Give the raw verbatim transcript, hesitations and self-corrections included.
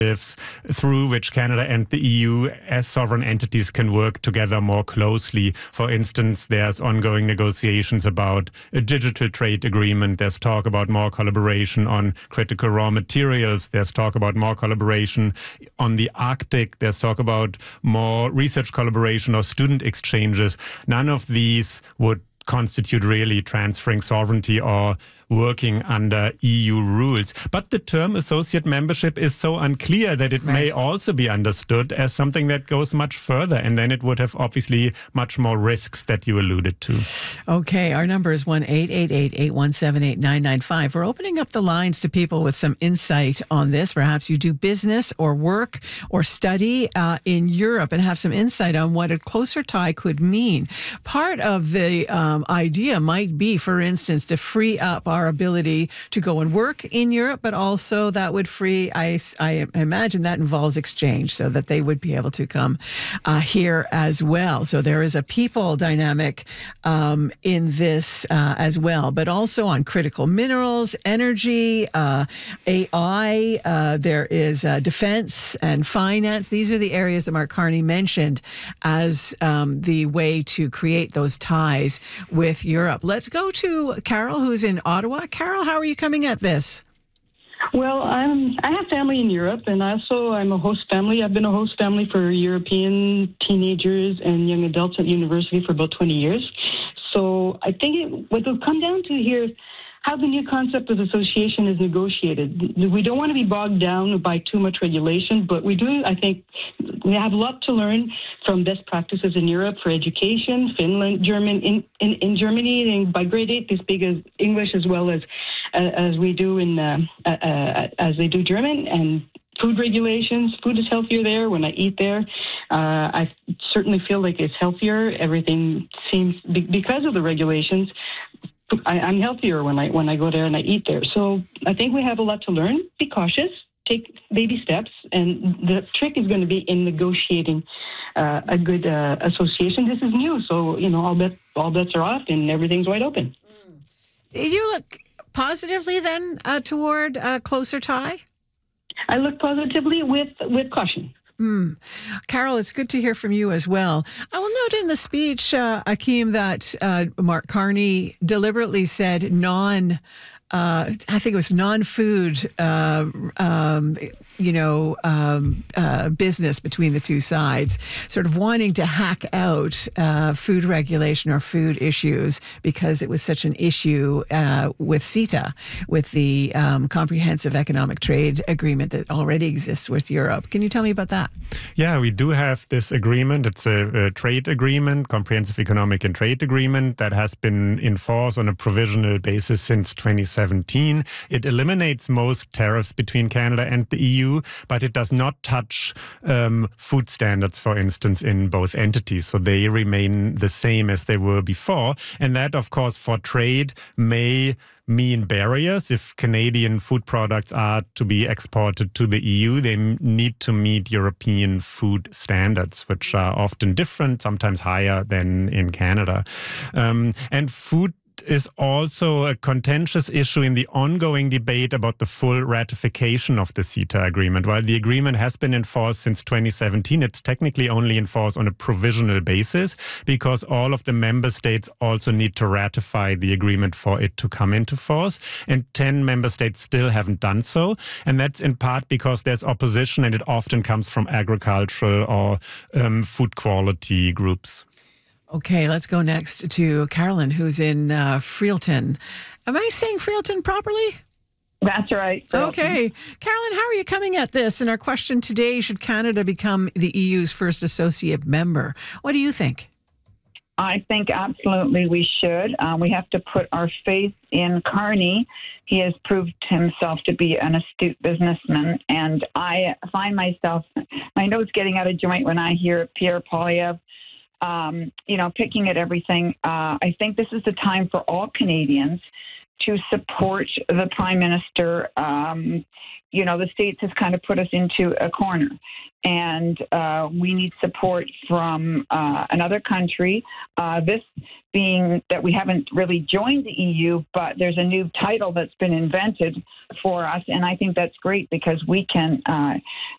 through which Canada and the E U as sovereign entities can work together more closely. For instance, there's ongoing negotiations about a digital trade agreement. There's talk about more collaboration on critical raw materials. There's talk about more collaboration on the Arctic. There's talk about more research collaboration or student exchanges. None of these would constitute really transferring sovereignty or working under E U rules. But the term associate membership is so unclear that it right. may also be understood as something that goes much further, and then it would have obviously much more risks that you alluded to. Okay, our number is one eight eight eight, eight one seven, eight nine nine five. We're opening up the lines to people with some insight on this. Perhaps you do business or work or study uh, in Europe and have some insight on what a closer tie could mean. Part of the um, idea might be, for instance, to free up our ability to go and work in Europe, but also that would free, I, I imagine that involves exchange so that they would be able to come uh, here as well. So there is a people dynamic um, in this uh, as well, but also on critical minerals, energy, uh, A I, uh, there is uh, defense and finance. These are the areas that Mark Carney mentioned as um, the way to create those ties with Europe. Let's go to Carol, who's in Ottawa. Carol, how are you coming at this? Well, I'm, I have family in Europe, and also I'm a host family. I've been a host family for European teenagers and young adults at university for about twenty years. So I think it, what it'll come down to here is how the new concept of association is negotiated. We don't want to be bogged down by too much regulation, but we do, I think, we have a lot to learn from best practices in Europe for education. Finland, German, in, in, in Germany, and by grade eight, they speak as English as well as uh, as we do in uh, uh, as they do German. And food regulations, food is healthier there when I eat there. Uh, I certainly feel like it's healthier. Everything seems, because of the regulations, I, I'm healthier when I when I go there and I eat there. So I think we have a lot to learn. Be cautious, take baby steps, and the trick is going to be in negotiating uh, a good uh, association. This is new, so you know all bet all bets are off and everything's wide open. Did you look positively then uh, toward a closer tie? I look positively with with caution. Mm. Carol, it's good to hear from you as well. I will note in the speech, uh, Akeem, that uh, Mark Carney deliberately said non, uh, I think it was non-food, uh, um, you know, um, uh, business between the two sides, sort of wanting to hack out uh, food regulation or food issues because it was such an issue uh, with CETA, with the um, Comprehensive Economic Trade Agreement that already exists with Europe. Can you tell me about that? Yeah, we do have this agreement. It's a, a trade agreement, Comprehensive Economic and Trade Agreement, that has been in force on a provisional basis since twenty seventeen. It eliminates most tariffs between Canada and the E U, but it does not touch um, food standards, for instance, in both entities. So they remain the same as they were before. And that, of course, for trade may mean barriers. If Canadian food products are to be exported to the E U, they need to meet European food standards, which are often different, sometimes higher than in Canada. Um, and food is also a contentious issue in the ongoing debate about the full ratification of the CETA agreement. While the agreement has been in force since twenty seventeen, it's technically only in force on a provisional basis because all of the member states also need to ratify the agreement for it to come into force. And ten member states still haven't done so. And that's in part because there's opposition, and it often comes from agricultural or um, food quality groups. Okay, let's go next to Carolyn, who's in uh, Freelton. Am I saying Freelton properly? That's right. Freelton. Okay. Carolyn, how are you coming at this? And our question today, should Canada become the E U's first associate member? What do you think? I think absolutely we should. Um, we have to put our faith in Carney. He has proved himself to be an astute businessman. And I find myself, my nose getting out of joint when I hear Pierre Poilievre Um, you know, picking at everything. Uh, I think this is the time for all Canadians to support the Prime Minister. Um, you know, the States has kind of put us into a corner, and uh, we need support from uh, another country. Uh, this being that we haven't really joined the E U, but there's a new title that's been invented for us, and I think that's great because we can uh,